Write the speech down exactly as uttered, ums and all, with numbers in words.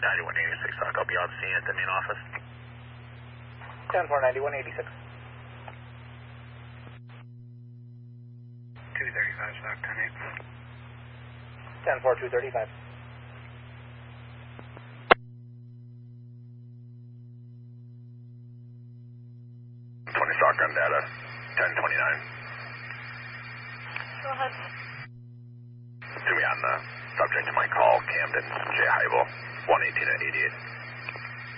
ninety-one eighty-six, Doc. I'll be on scene at the main office. ten four ninety-one eighty-six. two thirty-five, Doc, ten eight. ten four two thirty-five. twenty stock gun data, ten twenty-nine. Go ahead. To me on the subject of my call, Camden J. Heibel, one eighteen at eighty-eight.